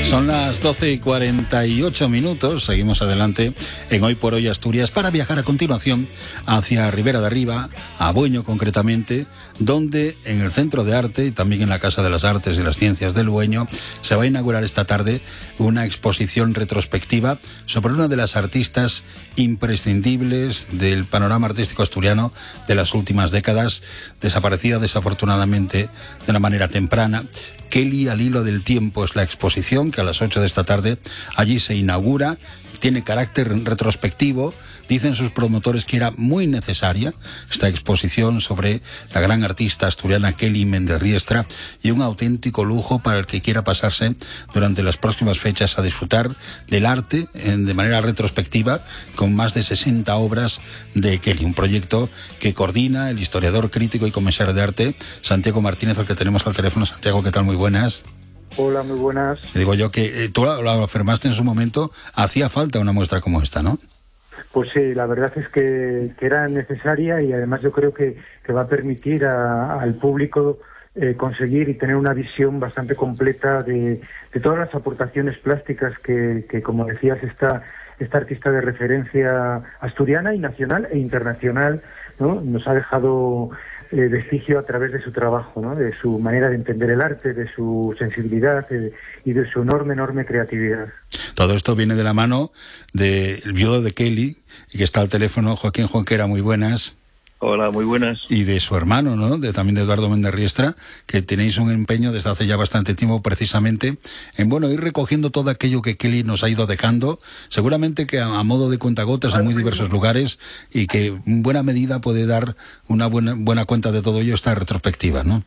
Son las 12:48. Seguimos adelante en Hoy por Hoy Asturias para viajar a continuación hacia Ribera de Arriba, a Bueño concretamente, donde en el Centro de Arte y también en la Casa de las Artes y las Ciencias del Bueño se va a inaugurar esta tarde una exposición retrospectiva sobre una de las artistas imprescindibles del panorama artístico asturiano de las últimas décadas, desaparecida desafortunadamente de una manera temprana. Kelly al hilo del tiempo es la exposición que a las 8 de esta tarde allí se inaugura. Tiene carácter retrospectivo. Dicen sus promotores que era muy necesaria esta exposición sobre la gran artista asturiana Kelly Méndez Riestra, y un auténtico lujo para el que quiera pasarse durante las próximas fechas a disfrutar del arte de manera retrospectiva con más de 60 obras de Kelly. Un proyecto que coordina el historiador, crítico y comisario de arte Santiago Martínez, al que tenemos al teléfono. Santiago, ¿qué tal? Muy buenas. Hola, muy buenas. Digo yo que tú lo afirmaste en su momento, hacía falta una muestra como esta, ¿no? Pues sí, la verdad es que era necesaria, y además yo creo que va a permitir al público conseguir y tener una visión bastante completa de todas las aportaciones plásticas que como decías, esta artista de referencia asturiana y nacional e internacional, ¿no?, nos ha dejado vestigio a través de su trabajo, ¿no?, de su manera de entender el arte, de su sensibilidad y de su enorme creatividad. Todo esto viene de la mano del viudo de Kelly, y que está al teléfono, Joaquín Jonquera. Muy buenas. Hola, muy buenas. Y de su hermano, ¿no?, también de Eduardo Méndez Riestra, que tenéis un empeño desde hace ya bastante tiempo precisamente en, ir recogiendo todo aquello que Kelly nos ha ido dejando, seguramente que a modo de cuentagotas en muy diversos lugares, y que en buena medida puede dar una buena cuenta de todo ello esta retrospectiva, ¿no?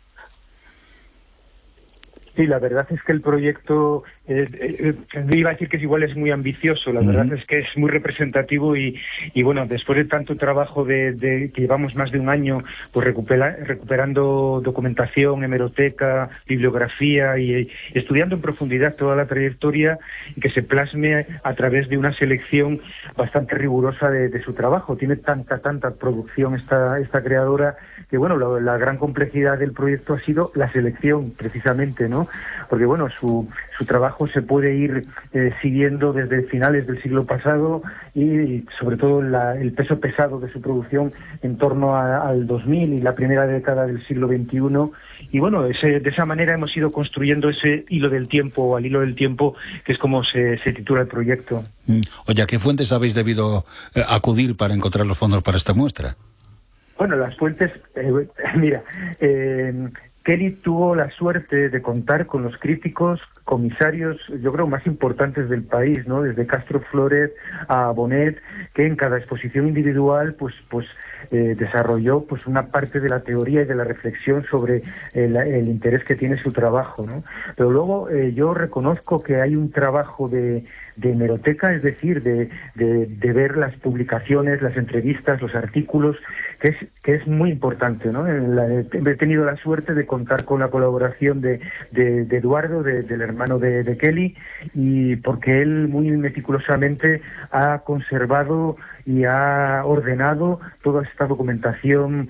Sí, la verdad es que el proyecto, iba a decir que es muy ambicioso, la verdad es que es muy representativo y bueno, después de tanto trabajo que llevamos más de un año pues recuperando documentación, hemeroteca, bibliografía y estudiando en profundidad toda la trayectoria, y que se plasme a través de una selección bastante rigurosa de su trabajo. Tiene tanta producción esta creadora que bueno, la gran complejidad del proyecto ha sido la selección precisamente, ¿no? Porque bueno, su trabajo se puede ir siguiendo desde finales del siglo pasado, y sobre todo el peso pesado de su producción en torno al 2000 y la primera década del siglo XXI. Y bueno, de esa manera hemos ido construyendo ese hilo del tiempo, o al hilo del tiempo, que es como se titula el proyecto. Oye, ¿a qué fuentes habéis debido acudir para encontrar los fondos para esta muestra? Bueno, las fuentes, Kelly tuvo la suerte de contar con los críticos, comisarios, yo creo, más importantes del país, ¿no? Desde Castro Flores a Bonet, que en cada exposición individual desarrolló pues una parte de la teoría y de la reflexión sobre el interés que tiene su trabajo, ¿no? Pero luego yo reconozco que hay un trabajo de hemeroteca, es decir, de ver las publicaciones, las entrevistas, los artículos, que es muy importante, ¿no? He tenido la suerte de contar con la colaboración de Eduardo, del hermano de Kelly, y porque él muy meticulosamente ha conservado y ha ordenado toda esta documentación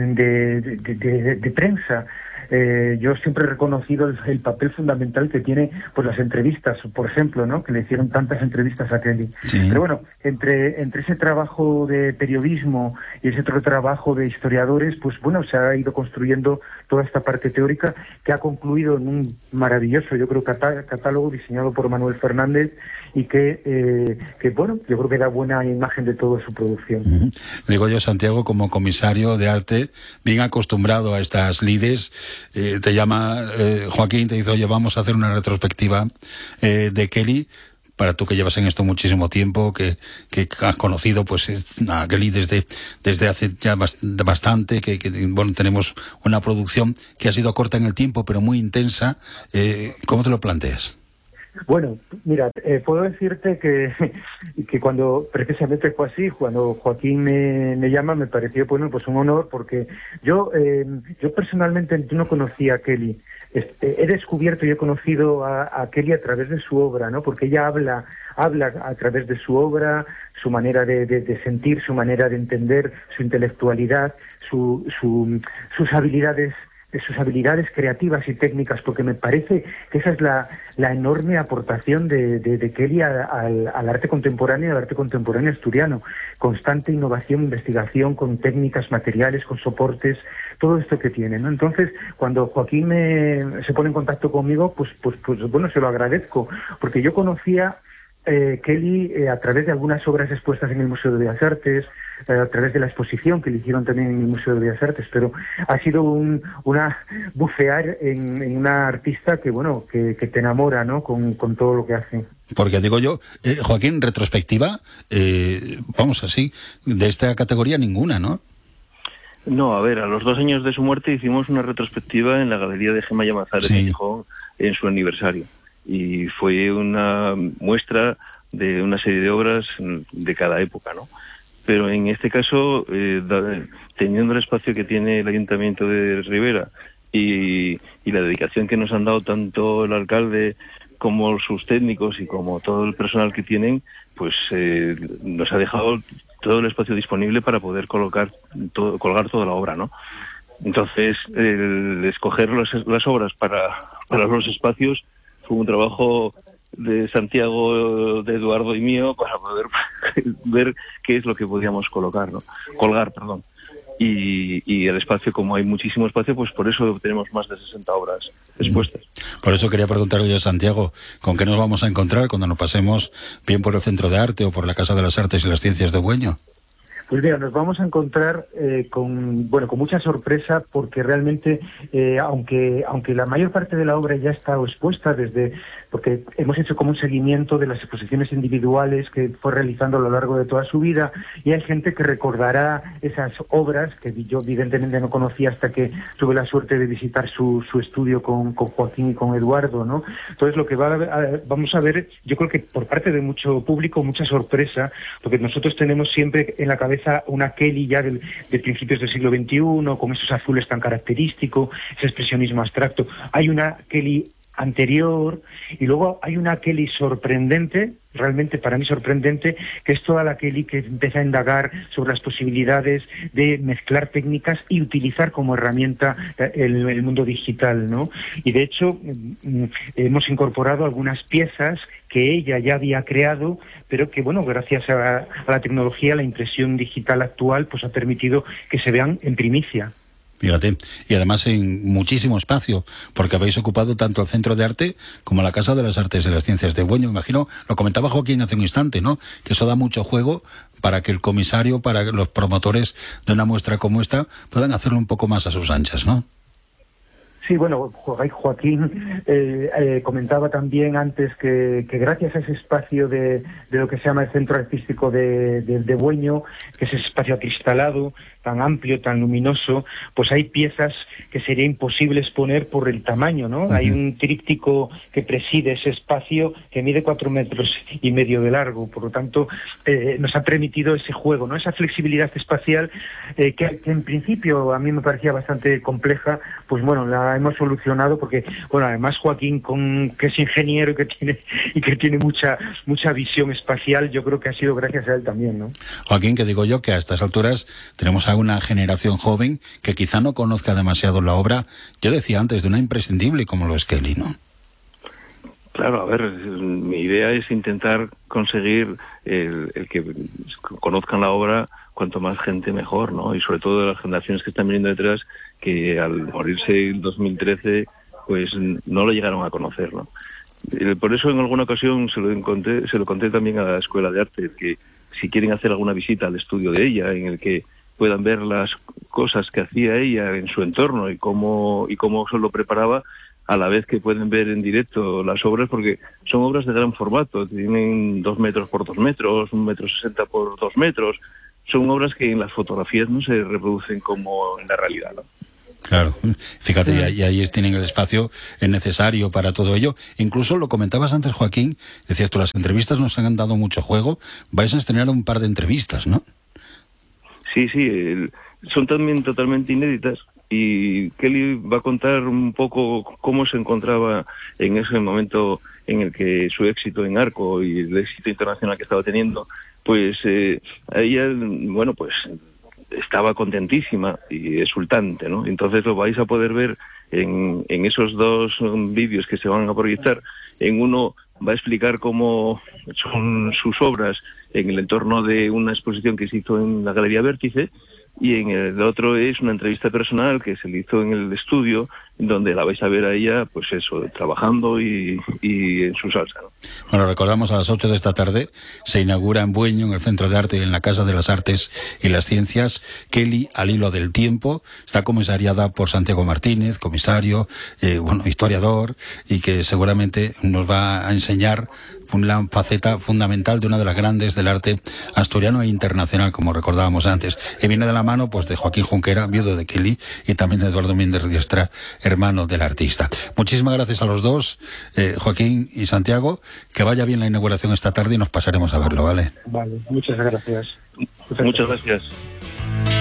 de prensa. Yo siempre he reconocido el papel fundamental que tiene pues las entrevistas, por ejemplo, ¿no?, que le hicieron tantas entrevistas a Kelly. Sí. Pero bueno, entre ese trabajo de periodismo y ese otro trabajo de historiadores, pues bueno, se ha ido construyendo toda esta parte teórica, que ha concluido en un maravilloso, yo creo, catálogo diseñado por Manuel Fernández, y que bueno, yo creo que da buena imagen de toda su producción. Digo yo, Santiago, como comisario de arte, bien acostumbrado a estas lides, te llama Joaquín, te dice, oye, vamos a hacer una retrospectiva de Kelly. Para tú, que llevas en esto muchísimo tiempo, que has conocido pues a Kelly desde hace ya bastante, que bueno, tenemos una producción que ha sido corta en el tiempo, pero muy intensa. ¿Cómo te lo planteas? Bueno, mira, puedo decirte que cuando precisamente fue así, cuando Joaquín me llama, me pareció pues un honor, porque yo personalmente no conocía a Kelly. He descubierto y he conocido a Kelly a través de su obra, ¿no? Porque ella habla a través de su obra, su manera de sentir, su manera de entender, su intelectualidad, sus habilidades sus habilidades creativas y técnicas, porque me parece que esa es la enorme aportación de Kelly al arte contemporáneo y al arte contemporáneo asturiano. Constante innovación, investigación con técnicas, materiales, con soportes, todo esto que tiene, ¿no? Entonces, cuando Joaquín se pone en contacto conmigo, pues bueno, se lo agradezco, porque yo conocía Kelly a través de algunas obras expuestas en el Museo de Bellas Artes, a través de la exposición que le hicieron también en el Museo de Bellas Artes, pero ha sido una bucear en una artista que, bueno, que te enamora, ¿no?, con todo lo que hace. Porque digo yo, Joaquín, retrospectiva, vamos así, de esta categoría ninguna, ¿no? No, a ver, a los 2 años de su muerte hicimos una retrospectiva en la Galería de Gemma Llamazares de Gijón en su aniversario. Y fue una muestra de una serie de obras de cada época, ¿no? Pero en este caso, teniendo el espacio que tiene el Ayuntamiento de Ribera y la dedicación que nos han dado tanto el alcalde como sus técnicos y como todo el personal que tienen, pues nos ha dejado todo el espacio disponible para poder colgar toda la obra, ¿no? Entonces, el escoger las obras para los espacios fue un trabajo de Santiago, de Eduardo y mío, para poder ver qué es lo que podíamos colgar, perdón. Y el espacio, como hay muchísimo espacio, pues por eso tenemos más de 60 obras expuestas. Por eso quería preguntarle yo a Santiago, ¿con qué nos vamos a encontrar cuando nos pasemos bien por el Centro de Arte o por la Casa de las Artes y las Ciencias de Bueño? Pues mira, nos vamos a encontrar con mucha sorpresa, porque realmente, aunque la mayor parte de la obra ya está expuesta porque hemos hecho como un seguimiento de las exposiciones individuales que fue realizando a lo largo de toda su vida, y hay gente que recordará esas obras que yo evidentemente no conocía hasta que tuve la suerte de visitar su estudio con Joaquín y con Eduardo, ¿no? Entonces lo que vamos a ver, yo creo que por parte de mucho público, mucha sorpresa, porque nosotros tenemos siempre en la cabeza una Kelly ya de principios del siglo XXI, con esos azules tan característicos, ese expresionismo abstracto. Hay una Kelly anterior, y luego hay una Kelly sorprendente, realmente para mí sorprendente, que es toda la Kelly que empieza a indagar sobre las posibilidades de mezclar técnicas y utilizar como herramienta el mundo digital, ¿no? Y de hecho hemos incorporado algunas piezas que ella ya había creado, pero que, bueno, gracias a la tecnología, la impresión digital actual, pues ha permitido que se vean en primicia. Fíjate, y además en muchísimo espacio, porque habéis ocupado tanto el Centro de Arte como la Casa de las Artes y las Ciencias de Bueño. Imagino, lo comentaba Joaquín hace un instante, ¿no?, que eso da mucho juego para que el comisario, para que los promotores de una muestra como esta puedan hacerlo un poco más a sus anchas, ¿no? Sí, bueno, Joaquín comentaba también antes que gracias a ese espacio de lo que se llama el Centro Artístico de Bueño, que es ese espacio acristalado, tan amplio, tan luminoso, pues hay piezas que sería imposible exponer por el tamaño, ¿no? Uh-huh. Hay un tríptico que preside ese espacio que mide 4,5 metros de largo, por lo tanto nos ha permitido ese juego, ¿no?, esa flexibilidad espacial que en principio a mí me parecía bastante compleja, pues bueno, la hemos solucionado, porque bueno, además Joaquín, que es ingeniero y que tiene mucha visión espacial, yo creo que ha sido gracias a él también, ¿no? Joaquín, que digo yo que a estas alturas tenemos a una generación joven que quizá no conozca demasiado la obra, yo decía antes, de una imprescindible como lo es Kelly, ¿no? Claro, a ver, mi idea es intentar conseguir el que conozcan la obra cuanto más gente mejor, ¿no? Y sobre todo las generaciones que están viniendo detrás, que al morirse en 2013, pues no lo llegaron a conocer, ¿no? Por eso en alguna ocasión se lo conté también a la Escuela de Arte, que si quieren hacer alguna visita al estudio de ella, en el que puedan ver las cosas que hacía ella en su entorno y cómo se lo preparaba, a la vez que pueden ver en directo las obras, porque son obras de gran formato, tienen 2 metros por 2 metros, 1,60 metros por 2 metros, son obras que en las fotografías no se reproducen como en la realidad, ¿no? Claro, fíjate, y ahí tienen el espacio necesario para todo ello. Incluso lo comentabas antes, Joaquín, decías tú, las entrevistas nos han dado mucho juego, vais a estrenar un par de entrevistas, ¿no? Sí, son también totalmente inéditas, y Kelly va a contar un poco cómo se encontraba en ese momento en el que su éxito en Arco y el éxito internacional que estaba teniendo, pues ella, bueno, pues estaba contentísima y exultante, ¿no? Entonces lo vais a poder ver en esos dos vídeos que se van a proyectar. En uno va a explicar cómo son sus obras en el entorno de una exposición que se hizo en la Galería Vértice, y en el otro es una entrevista personal que se le hizo en el estudio, donde la vais a ver a ella, pues eso, trabajando y en su salsa, ¿no? Bueno, recordamos, a las 8 de esta tarde se inaugura en Bueño, en el Centro de Arte y en la Casa de las Artes y las Ciencias, Kelly al hilo del tiempo. Está comisariada por Santiago Martínez, comisario, historiador, y que seguramente nos va a enseñar una faceta fundamental de una de las grandes del arte asturiano e internacional, como recordábamos antes. Y viene de la mano pues de Joaquín Junquera, viudo de Kelly, y también de Eduardo Méndez Riestra, hermano del artista. Muchísimas gracias a los dos, Joaquín y Santiago. Que vaya bien la inauguración esta tarde y nos pasaremos a verlo, ¿vale? Vale, muchas gracias. Muchas gracias.